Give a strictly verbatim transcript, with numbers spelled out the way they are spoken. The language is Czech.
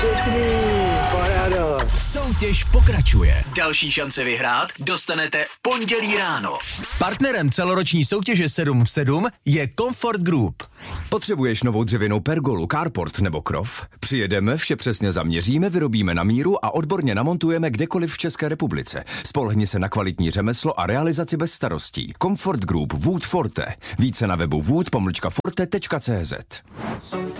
Paráda. Soutěž pokračuje. Další šance vyhrát dostanete v pondělí ráno. Partnerem celoroční soutěže sedm v sedm je Comfort Group. Potřebuješ novou dřevěnou pergolu, carport nebo krov? Přijedeme, vše přesně zaměříme, vyrobíme na míru a odborně namontujeme kdekoliv v České republice. Spolehni se na kvalitní řemeslo a realizaci bez starostí. Comfort Group Wood Forte. Více na webu wood pomlčka forte tečka cé zet.